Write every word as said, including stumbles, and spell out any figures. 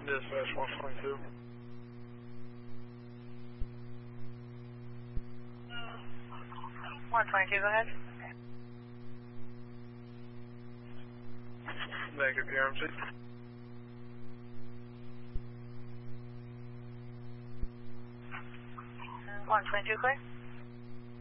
Dispatch one twenty-two. one twenty-two, go ahead. Negative, P R M C. one twenty-two, clear.